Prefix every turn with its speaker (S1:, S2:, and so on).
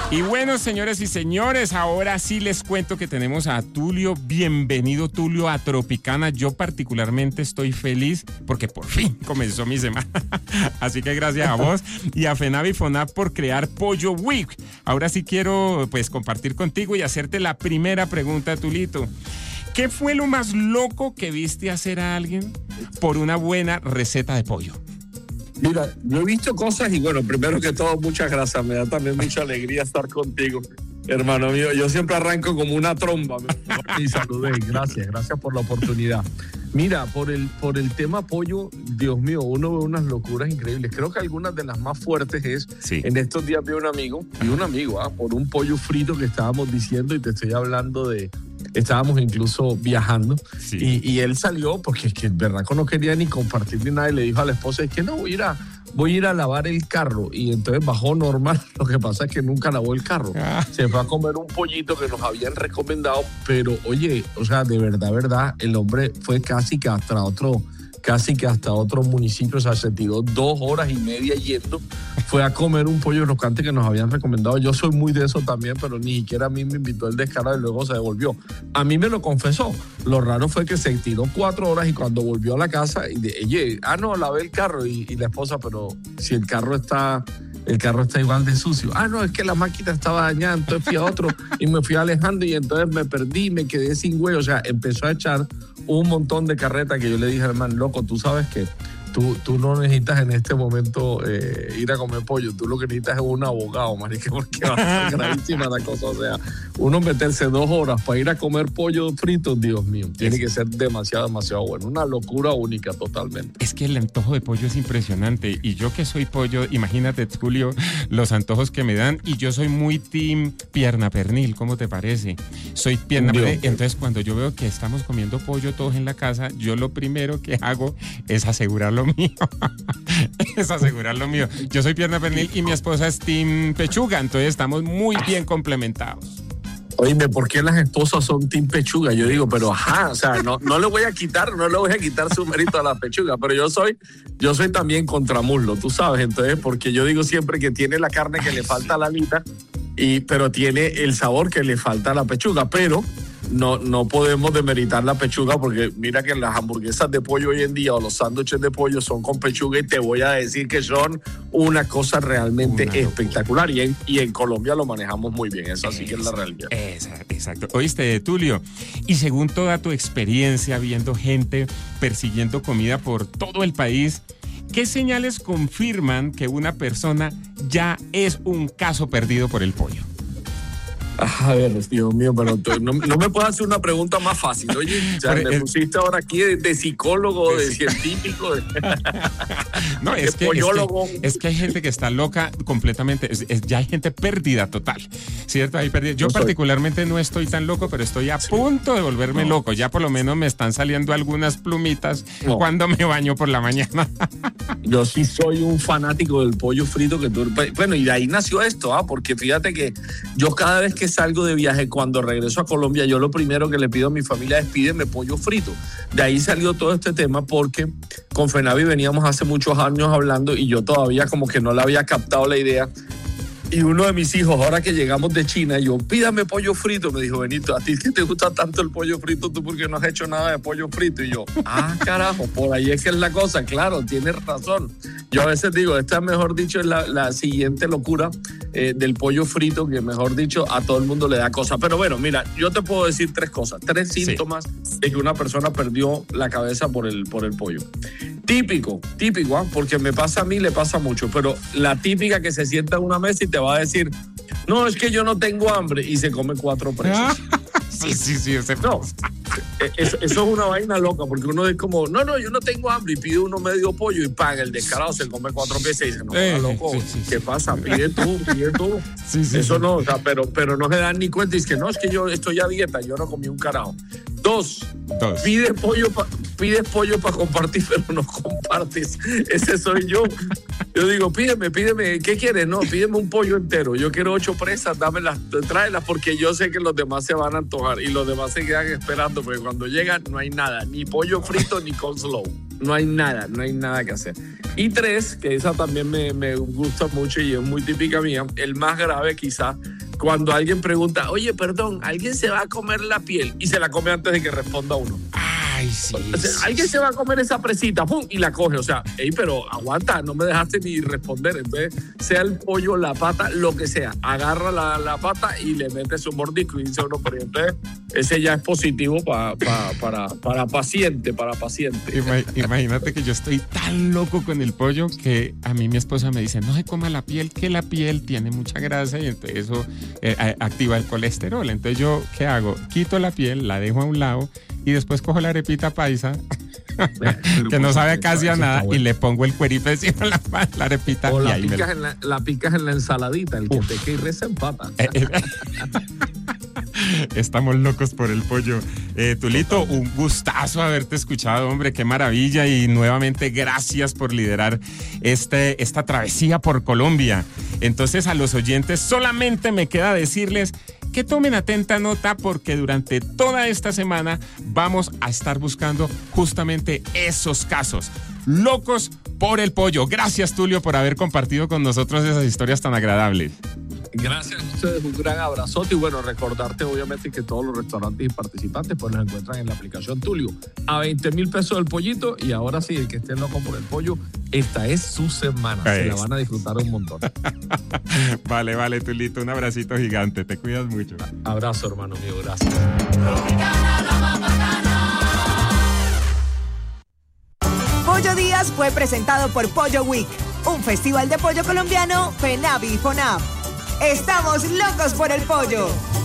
S1: Y bueno, señores y señores, ahora sí les cuento que tenemos a Tulio. Bienvenido, Tulio, a Tropicana. Yo particularmente estoy feliz porque por fin comenzó mi semana. Así que gracias a vos y a FENAVI FONAP por crear Pollo Week. Ahora sí quiero pues compartir contigo y hacerte la primera pregunta, Tulito. ¿Qué fue lo más loco que viste hacer a alguien por una buena receta de pollo?
S2: Mira, yo he visto cosas y bueno, primero que todo, muchas gracias. Me da también mucha alegría estar contigo, hermano mío. Yo siempre arranco como una tromba. Y saludé. Gracias por la oportunidad. Mira, por el tema pollo, Dios mío, uno ve unas locuras increíbles. Creo que algunas de las más fuertes es, sí. En estos días vi un amigo, por un pollo frito que estábamos diciendo y te estoy hablando de... Estábamos incluso viajando, sí. y él salió porque es que el berraco no quería ni compartir ni nada y le dijo a la esposa, es que no, voy a ir a lavar el carro, y entonces bajó normal. Lo que pasa es que nunca lavó el carro, se fue a comer un pollito que nos habían recomendado, pero oye, o sea, de verdad, el hombre fue casi que hasta otro municipio, o sea, se tiró 2 horas y media yendo, fue a comer un pollo rocante que nos habían recomendado. Yo soy muy de eso también, pero ni siquiera a mí me invitó el descarado y luego se devolvió. A mí me lo confesó. Lo raro fue que se tiró 4 horas y cuando volvió a la casa, no, lavé el carro, y la esposa, pero si el carro está igual de sucio. No, es que la máquina estaba dañada, entonces fui a otro y me fui alejando y entonces me perdí, me quedé sin güey. O sea, empezó a echar un montón de carreta que yo le dije, hermano, loco, tú sabes que tú no necesitas en este momento ir a comer pollo, tú lo que necesitas es un abogado, marica, porque va a ser gravísima la cosa. O sea, uno meterse 2 horas para ir a comer pollo frito, Dios mío, tiene que ser demasiado bueno, una locura única totalmente.
S1: Es que el antojo de pollo es impresionante, y yo que soy pollo, imagínate, Tulio, los antojos que me dan, y yo soy muy team pierna pernil, ¿cómo te parece? Soy pierna pernil, entonces cuando yo veo que estamos comiendo pollo todos en la casa, yo lo primero que hago es asegurar lo mío. Es asegurar lo mío. Yo soy pierna pernil y mi esposa es team pechuga, entonces estamos muy bien complementados.
S2: Oíme, ¿por qué las esposas son team pechuga? Yo digo, pero o sea, no le voy a quitar su mérito a la pechuga, pero yo soy también contra muslo, tú sabes, entonces, porque yo digo siempre que tiene la carne que le falta a la alita, pero tiene el sabor que le falta a la pechuga, pero no podemos demeritar la pechuga, porque mira que las hamburguesas de pollo hoy en día o los sándwiches de pollo son con pechuga, y te voy a decir que son una cosa realmente espectacular, y en Colombia lo manejamos muy bien, eso así que es la realidad.
S1: Exacto. Oíste, Tulio, y según toda tu experiencia viendo gente persiguiendo comida por todo el país, ¿qué señales confirman que una persona ya es un caso perdido por el pollo?
S2: A ver, Dios mío, pero no me puedes hacer una pregunta más fácil. Oye, me pusiste ahora aquí de psicólogo, de científico,
S1: no, es que hay gente que está loca completamente. Ya hay gente perdida total, ¿cierto? Yo particularmente no estoy tan loco, pero estoy a punto de volverme loco. Ya por lo menos me están saliendo algunas plumitas cuando me baño por la mañana.
S2: Yo sí soy un fanático del pollo frito. Bueno, y de ahí nació esto, porque fíjate que yo cada vez que salgo de viaje, cuando regreso a Colombia, yo lo primero que le pido a mi familia es pídeme pollo frito. De ahí salió todo este tema, porque con FENAVI veníamos hace muchos años hablando y yo todavía como que no le había captado la idea. Y uno de mis hijos, ahora que llegamos de China, yo, pídame pollo frito. Me dijo, Benito, ¿a ti que te gusta tanto el pollo frito? ¿Tú por qué no has hecho nada de pollo frito? Y yo, carajo, por ahí es que es la cosa. Claro, tienes razón. Yo a veces digo, esta, mejor dicho, es la siguiente locura del pollo frito, que mejor dicho, a todo el mundo le da cosa. Pero bueno, mira, yo te puedo decir 3 cosas, 3 síntomas de que una persona perdió la cabeza por el pollo. Típico, porque me pasa a mí, le pasa mucho, pero la típica que se sienta en una mesa y te va a decir, no, es que yo no tengo hambre, y se come 4 presas.
S1: Sí.
S2: No, eso es una vaina loca, porque uno es como, no, yo no tengo hambre, y pide uno medio pollo y paga el descarado, se come 4 piezas y dice, no, loco, ¿qué pasa? Pide tú. Eso no, o sea, pero no se dan ni cuenta, y es que no, es que yo estoy a dieta, yo no comí un carajo. 2, pides pollo para compartir, pero no compartes. Ese soy yo. Yo digo, pídeme, ¿qué quieres? No, pídeme un pollo entero. Yo quiero 8 presas, tráelas, porque yo sé que los demás se van a antojar y los demás se quedan esperando, porque cuando llegan no hay nada, ni pollo frito ni coleslaw. No hay nada que hacer. Y 3, que esa también me gusta mucho y es muy típica mía, el más grave quizá, cuando alguien pregunta, oye, perdón, ¿alguien se va a comer la piel? Y se la come antes de que responda uno.
S1: Ay, sí.
S2: O sea, alguien se va a comer esa presita, ¡pum! Y la coge. O sea, pero aguanta, no me dejaste ni responder. Entonces, sea el pollo, la pata, lo que sea, agarra la pata y le mete su mordisco y dice uno, pero entonces ese ya es positivo para paciente.
S1: Imagínate que yo estoy tan loco con el pollo que a mí mi esposa me dice, no se coma la piel, que la piel tiene mucha grasa y entonces eso activa el colesterol. Entonces yo, ¿qué hago? Quito la piel, la dejo a un lado y después cojo la arepita paisa que no sabe casi a nada y le pongo el cuerito encima de la arepita.
S2: O
S1: y
S2: la
S1: ahí
S2: picas en la ensaladita, el que te que reza empata.
S1: Estamos locos por el pollo. Tulito, un gustazo haberte escuchado, hombre, qué maravilla, y nuevamente gracias por liderar esta travesía por Colombia. Entonces, a los oyentes solamente me queda decirles que tomen atenta nota, porque durante toda esta semana vamos a estar buscando justamente esos casos locos por el pollo. Gracias, Tulio, por haber compartido con nosotros esas historias tan agradables.
S2: Gracias a ustedes, un gran abrazote, y bueno, recordarte obviamente que todos los restaurantes y participantes pues nos encuentran en la aplicación Tulio a 20,000 pesos el pollito, y ahora sí, el que esté loco por el pollo, esta es su semana, se la van a disfrutar un montón.
S1: Vale, Tulito, un abracito gigante, te cuidas mucho.
S2: Abrazo, hermano mío, gracias.
S3: Pollo Díaz fue presentado por Pollo Week, un festival de pollo colombiano, FENAVI y FONAP. ¡Estamos locos por el pollo!